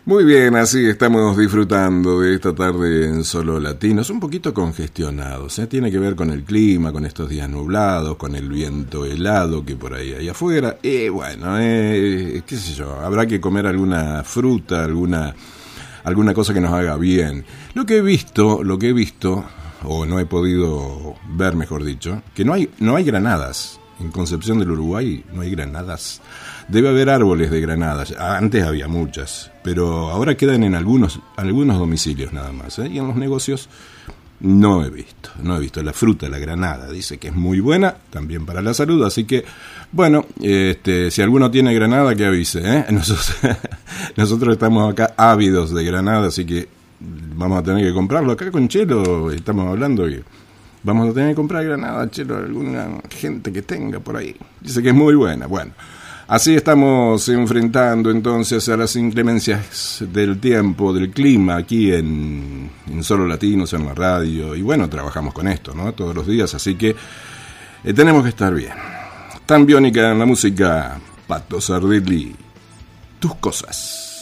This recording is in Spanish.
Muy bien, así estamos disfrutando de esta tarde en Solo Latinos, un poquito congestionados, tiene que ver con el clima, con estos días nublados, con el viento helado que por ahí hay afuera, y bueno, qué sé yo, habrá que comer alguna fruta, alguna cosa que nos haga bien. Lo que he visto, o no he podido ver, mejor dicho, que no hay granadas. En Concepción del Uruguay no hay granadas. Debe haber árboles de granadas. Antes había muchas, pero ahora quedan en algunos domicilios nada más, Y en los negocios no he visto la fruta, la granada. Dice que es muy buena, también para la salud, así que, bueno, si alguno tiene granada, que avise, Nosotros estamos acá ávidos de granada, así que vamos a tener que comprarlo. Acá con Chelo estamos hablando que vamos a tener que comprar granada, Chelo, alguna gente que tenga por ahí. Dice que es muy buena. Bueno, así estamos enfrentando entonces a las inclemencias del tiempo, del clima, aquí en Solo Latinos, en la radio. Y bueno, trabajamos con esto, ¿no? Todos los días, así que tenemos que estar bien. Tan biónica en la música, Pato Sardelli, Tus Cosas.